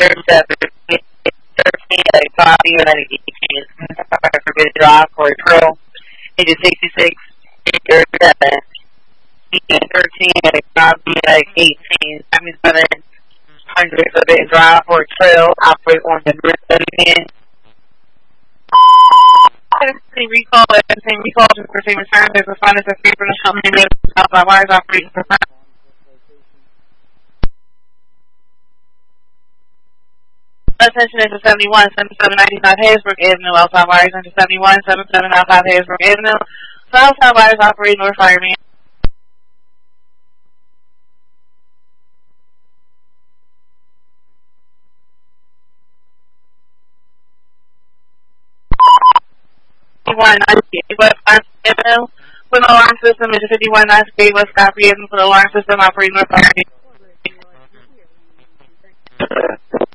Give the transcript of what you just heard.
Drive for a trail. It is 66, 37, 13, 18, 7700 for the drive for a trail. Operate on the grid again. Recall to proceed return to the finance of paper and company made by wires operating for attention into 71 7795 Hayesburg Avenue, outside wires into 71 7795 Hayesburg Avenue. So outside wires operating North Fireman. West Avenue. For the alarm system is 5198 West Godfrey Avenue. For the alarm system operating North Fireman.